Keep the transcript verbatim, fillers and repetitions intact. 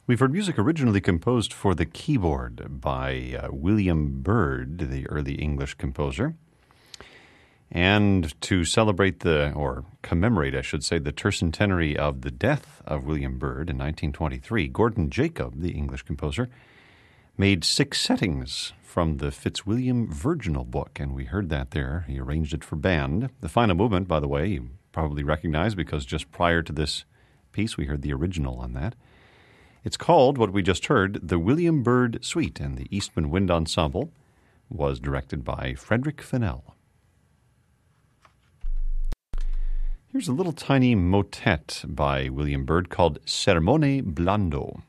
We've heard music originally composed for the keyboard by uh, William Byrd, the early English composer. And to celebrate the, or commemorate, I should say, the tercentenary of the death of William Byrd in nineteen twenty-three, Gordon Jacob, the English composer, made six settings from the Fitzwilliam Virginal book, and we heard that there. He arranged it for band. The final movement, by the way, you probably recognize because just prior to this piece, we heard the original on that. It's called, what we just heard, the William Byrd Suite, and the Eastman Wind Ensemble was directed by Frederick Fennell. Here's a little tiny motet by William Byrd called Sermone Blando.